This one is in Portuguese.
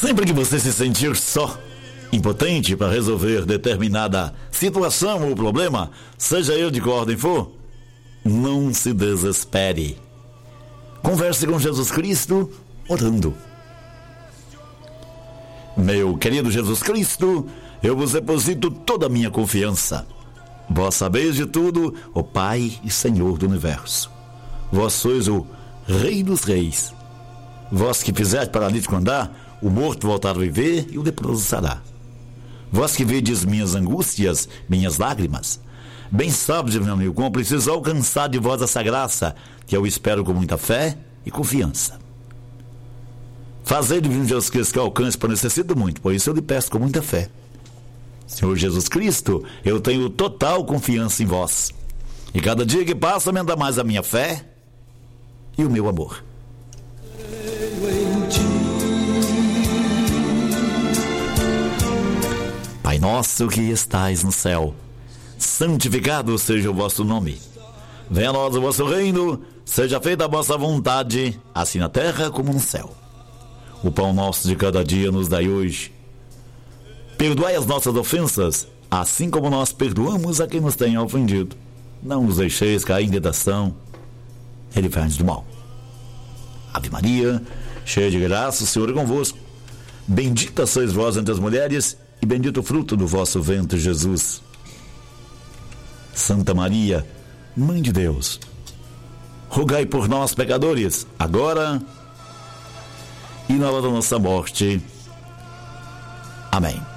Sempre que você se sentir só, impotente para resolver determinada situação ou problema, seja ele de que ordem for, não se desespere. Converse com Jesus Cristo orando. Meu querido Jesus Cristo, eu vos deposito toda a minha confiança. Vós sabeis de tudo, ó Pai e Senhor do Universo. Vós sois o Rei dos Reis. Vós que fizeste paralítico andar, o morto voltar a viver e o leproso sará. Vós que vedes minhas angústias, minhas lágrimas, bem sabes, meu amigo, como preciso alcançar de vós essa graça, que eu espero com muita fé e confiança. Fazei de mim, Jesus Cristo, que eu alcance, para necessito muito, por isso eu lhe peço com muita fé. Senhor Jesus Cristo, eu tenho total confiança em vós. E cada dia que passa aumenta mais a minha fé e o meu amor. Pai nosso que estais no céu, santificado seja o vosso nome. Venha a nós o vosso reino, seja feita a vossa vontade, assim na terra como no céu. O pão nosso de cada dia nos dai hoje. Perdoai as nossas ofensas, assim como nós perdoamos a quem nos tem ofendido. Não nos deixeis cair em tentação, e livrai-nos do mal. Ave Maria, cheia de graça, o Senhor é convosco. Bendita sois vós entre as mulheres, e bendito o fruto do vosso ventre, Jesus. Santa Maria, Mãe de Deus, rogai por nós, pecadores, agora e na hora da nossa morte. Amém.